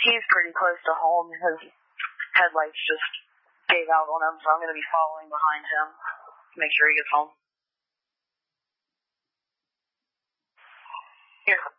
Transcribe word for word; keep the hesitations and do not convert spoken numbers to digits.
he's pretty close to home. His headlights just gave out on him, so I'm going to be following behind him to make sure he gets home. Here.